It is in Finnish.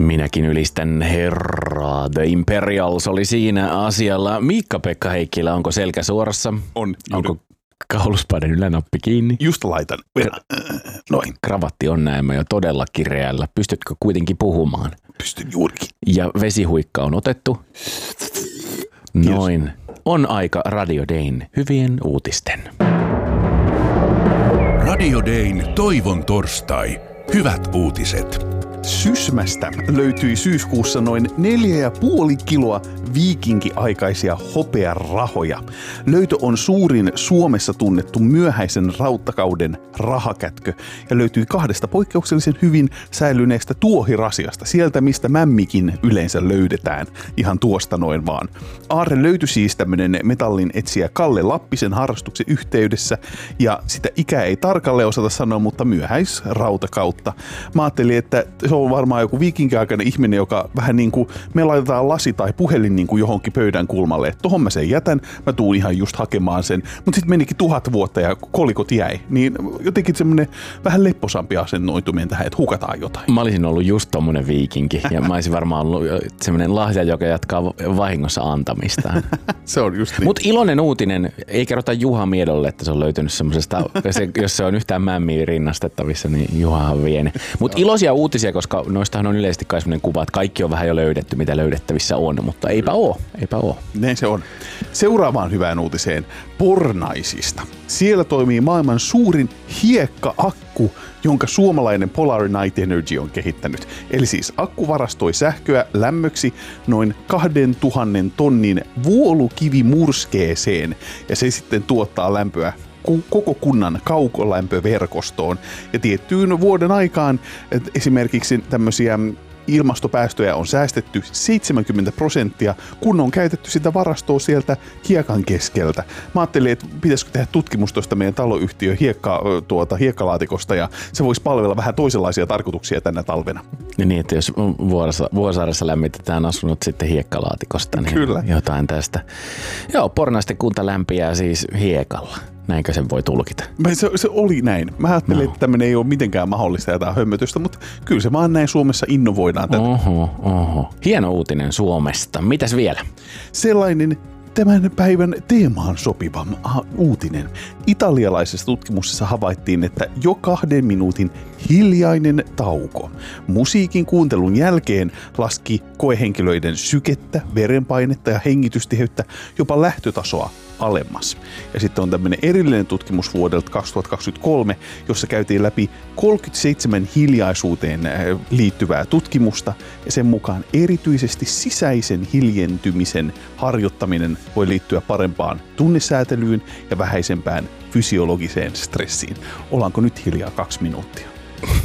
Minäkin ylistän herraa. The Imperials oli siinä asialla. Miikka-Pekka Heikkilä, onko selkä suorassa? On. Onko kauluspaiden ylänappi kiinni? Just laitan. Noin. Kravatti on näemmä jo todella kireällä. Pystytkö kuitenkin puhumaan? Pystyn juurikin. Ja vesihuikka on otettu? Noin. On aika Radio Dayn hyvien uutisten. Radio Dayn toivon torstai. Hyvät uutiset. Sysmästä löytyi syyskuussa noin 4,5 kiloa viikinkiaikaisia hopearahoja. Löytö on suurin Suomessa tunnettu myöhäisen rauttakauden rahakätkö ja löytyi 2 poikkeuksellisen hyvin säilyneestä tuohirasiasta, sieltä mistä mämmikin yleensä löydetään, ihan tuosta noin vaan. Aarre löytyi siis tämmönen metallin etsijä Kalle Lappisen harrastuksen yhteydessä ja sitä ikää ei tarkalleen osata sanoa, mutta myöhäisrautakautta. Mä ajattelin, että se on varmaan joku viikinkiaikainen ihminen, joka vähän niin kuin me laitetaan lasi tai puhelin niin kuin johonkin pöydän kulmalle. Että tohon mä sen jätän, mä tuun ihan just hakemaan sen. Mutta sitten menikin 1000 vuotta ja kolikot jäi. Niin jotenkin semmoinen vähän lepposampi asennoituminen tähän, että hukataan jotain. Mä olisin ollut just tommonen viikinki ja mä olisin varmaan ollut semmoinen lahja, joka jatkaa vahingossa antamistaan. Se on just niin. Mutta iloinen uutinen, ei kerrota Juha Miedolle, että se on löytynyt semmoisesta, jos se on yhtään mämmiä rinnastettavissa, niin Juhahan vie ne. Mutta iloisia uutisia, koska noistahan on yleisesti kai semmoinen kuva, että kaikki on vähän jo löydetty, mitä löydettävissä on, mutta eipä oo. Näin se on. Seuraavaan hyvään uutiseen Pornaisista. Siellä toimii maailman suurin hiekka-akku, jonka suomalainen Polar Night Energy on kehittänyt. Eli siis akku varastoi sähköä lämmöksi noin 2000 tonnin vuolukivimurskeeseen ja se sitten tuottaa lämpöä koko kunnan kaukolämpöverkostoon. Ja tiettyyn vuoden aikaan esimerkiksi tämmöisiä ilmastopäästöjä on säästetty 70%, kun on käytetty sitä varastoa sieltä hiekan keskeltä. Mä ajattelin, että pitäisikö tehdä tutkimus tuosta meidän taloyhtiön hiekkalaatikosta ja se voisi palvella vähän toisenlaisia tarkoituksia tänä talvena. Ja niin, että jos Vuosaaressa lämmitetään asunnot sitten hiekkalaatikosta, niin kyllä. Jotain tästä. Joo, Pornaisten kunta lämpiää siis hiekalla. Näinkö sen voi tulkita? Se oli näin. Mä ajattelin, että tämmöinen ei ole mitenkään mahdollista jotain hömmötystä, mutta kyllä se vaan näin Suomessa innovoidaan tätä. Oho. Hieno uutinen Suomesta. Mitäs vielä? Sellainen tämän päivän teemaan sopiva uutinen. Italialaisessa tutkimuksessa havaittiin, että jo 2 minuutin hiljainen tauko musiikin kuuntelun jälkeen laski koehenkilöiden sykettä, verenpainetta ja hengitystiheyttä jopa lähtötasoa alemmas. Ja sitten on tämmöinen erillinen tutkimus vuodelta 2023, jossa käytiin läpi 37 hiljaisuuteen liittyvää tutkimusta ja sen mukaan erityisesti sisäisen hiljentymisen harjoittaminen voi liittyä parempaan tunnesäätelyyn ja vähäisempään fysiologiseen stressiin. Ollaanko nyt hiljaa 2 minuuttia?